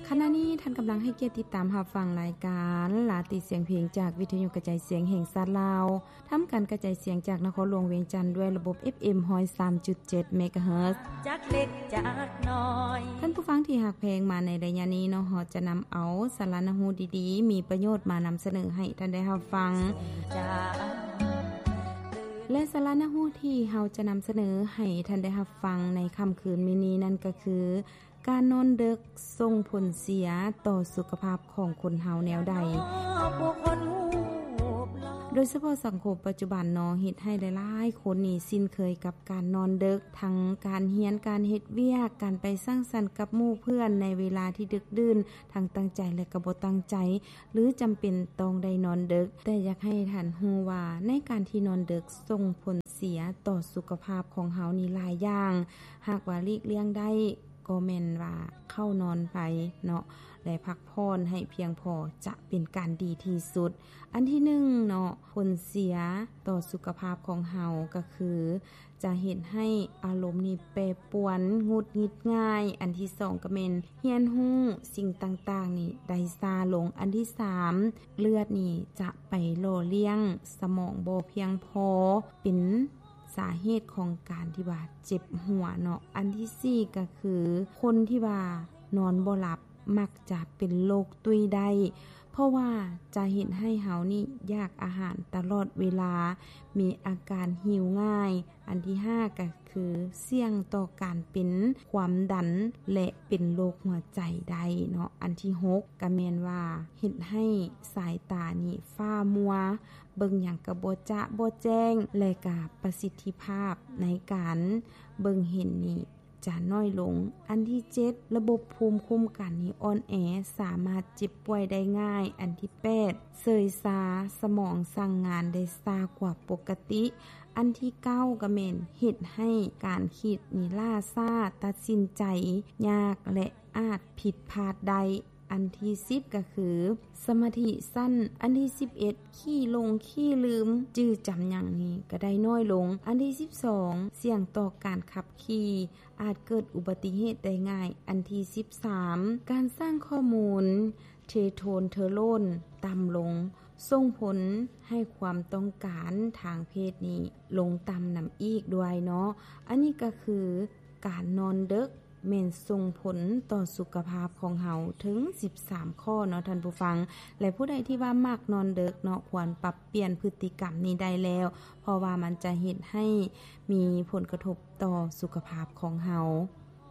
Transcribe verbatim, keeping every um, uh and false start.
ขณะนี้ท่านกำลังให้เกียรติติดตามรับฟังรายการลาติเสียงเพลงจากวิทยุกระจายเสียงแห่งชาติลาวทำการกระจายเสียงจากนครหลวงเวียงจันทน์ด้วยระบบ เอฟ เอ็ม หนึ่งศูนย์สามจุดเจ็ด เมกะเฮิรตซ์จากเล็กจากน้อยท่านผู้ฟังที่ฮักเพลงมาในระยะนี้เนาะเราจะนําเอาสาระนหูดีๆมีประโยชน์มานําเสนอให้ท่านได้รับฟังและสาระนหูที่เราจะนําเสนอให้ท่านได้รับฟังในค่ำคืนมื้อนี้นั่นก็คือการนอนดึกส่งผลเสียต่อสุขภาพของคนเฮาแนวใดโดยเฉพาะสังคมปัจจุบันเนาะเฮ็ดให้หลายๆคนนี่สิ้นเคยกับการนอนดึกทั้งการเรียนการเฮ็ดเวียกการไปสร้างสรรค์กับหมู่เพื่อนในเวลาที่ดึกดื่นทั้งตั้งใจและก็บ่ตั้งใจหรือจำเป็นต้องได้นอนดึกแต่อยากให้ท่านรู้ว่าในการที่นอนดึกส่งผลเสียต่อสุขภาพของเฮานี่หลายอย่างหากว่าหลีกเลี่ยงได้ก็แม่นว่าเข้านอนไปเนาะและพักผ่อนให้เพียงพอจะเป็นการดีที่สุดอันที่หนึ่งเนาะผลเสียต่อสุขภาพของเฮาก็คือจะเฮ็ดให้อารมณ์นี่แปรปรวนหงุดหงิดง่ายอันที่สองก็แม่นเรียนรู้สิ่งต่างๆนี่ได้ช้าลงอันที่สามเลือดนี่จะไปหล่อเลี้ยงสมองบ่เพียงพอเป็นสาเหตุของการที่ว่าเจ็บหัวเนาะอันที่สี่ก็คือคนที่ว่านอนบ่หลับมักจะเป็นโรคตุ้ยได้เพราะว่าจะเห็นให้เฮานี่อยากอาหารตลอดเวลามีอาการหิวง่ายอันที่ห้าก็คือเสี่ยงต่อการเป็นความดันและเป็นโรคหัวใจได้เนาะอันที่หกก็แม่นว่าเฮ็ดให้สายตานี่ฟ้ามัวเบิ่งหยังก็บ่จะบ่แจ้งและก็ประสิทธิภาพในการเบิ่งเห็นนี่จะน้อยลงอันที่เจ็ดระบบภูมิคุ้มกันนี่อ่อนแอสามารถเจ็บป่วยได้ง่ายอันที่แปดเสยซาสมองสั่งงานได้ช้ากว่าปกติอันที่เก้าก็แม่นเฮ็ดให้การคิดนี่ล่าช้าตัดสินใจยากและอาจผิดพลาดได้อันที่สิบก็คือสมาธิสั้นอันที่สิบเอ็ดขี้ลงขี้ลืมจื้อจำหยังนี้ก็ได้น้อยลงอันที่สิบสองเสี่ยงต่อการขับขี่อาจเกิดอุบัติเหตุได้ง่ายอันที่สิบสามการสร้างข้อมูลเทโทนเทอโรนต่ำลงส่งผลให้ความต้องการทางเพศนี้ลงต่ำนําอีกด้วยเนาะอันนี้ก็คือการนอนดึกแม่นส่งผลต่อสุขภาพของเฮาถึงสิบสามข้อเนาะท่านผู้ฟังและผู้ใดที่ว่ามักนอนดึกเนาะควรปรับเปลี่ยนพฤติกรรมนี้ได้แล้วเพราะว่ามันจะเฮ็ดให้มีผลกระทบต่อสุขภาพของเฮา